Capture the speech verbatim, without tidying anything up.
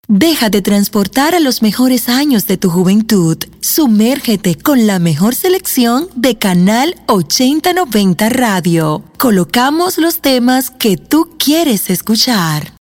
Déjate transportar a los mejores años de tu juventud. Sumérgete con la mejor selección de Canal ochenta noventa Radio. Colocamos los temas que tú quieres escuchar.